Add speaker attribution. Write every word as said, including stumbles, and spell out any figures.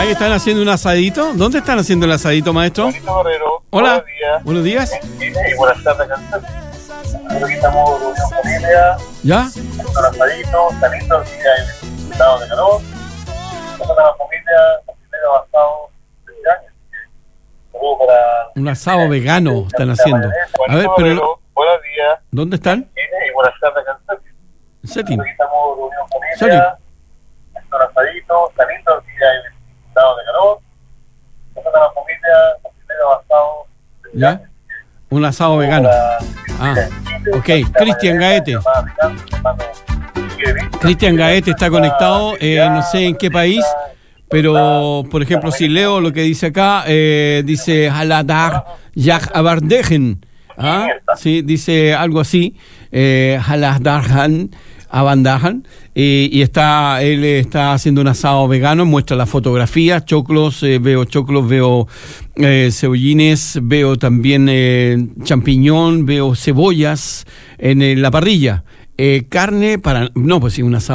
Speaker 1: Ahí están haciendo un asadito. ¿Dónde están haciendo el asadito, maestro? Hola.
Speaker 2: Buenos días.
Speaker 1: Buenos días.
Speaker 2: Y buenas tardes, Cancel. Nosotros aquí estamos reunión familia.
Speaker 1: ¿Ya?
Speaker 2: Haciendo un asadito, saliendo aquí hay invitados de calor. Nosotros la familia, familia basado de años. Saludos para...
Speaker 1: Un asado vegano están haciendo. A ver, pero...
Speaker 2: Buenos días.
Speaker 1: ¿Dónde están?
Speaker 2: Y buenas tardes, Cancel.
Speaker 1: Setting.
Speaker 2: Aquí estamos reunión familia.
Speaker 1: Setting.
Speaker 2: Haciendo un asadito, saliendo aquí hay invitados de calor. Nosotros la familia, familia basado de
Speaker 1: ¿Ya?
Speaker 2: años.
Speaker 1: Un asado vegano. Ah, ok. Cristian Gaete. Cristian Gaete está conectado, eh, no sé en qué país, pero, por ejemplo, si leo lo que dice acá, eh, dice Haladar Yag Abardegen. ¿Ah? Sí, dice algo así. Eh, Haladarhan Abandajan. Eh, y está él está haciendo un asado vegano, muestra la fotografía, choclos, eh, veo choclos, veo eh, cebollines, veo también eh, champiñón, veo cebollas en eh, la parrilla. Eh, carne para... No, pues sí, un asado